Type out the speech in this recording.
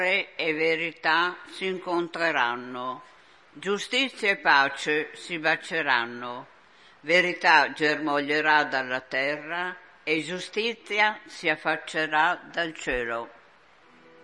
e verità si incontreranno, giustizia e pace si baceranno, verità germoglierà dalla terra e giustizia si affaccerà dal cielo.